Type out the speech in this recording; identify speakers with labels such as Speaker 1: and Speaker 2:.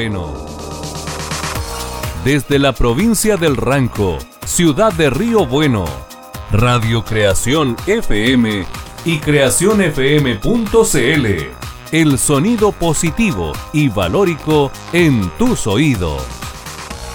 Speaker 1: Bueno. Desde la provincia del Ranco, ciudad de Río Bueno, Radio Creación FM y creacionfm.cl. El sonido positivo y valórico en tus oídos.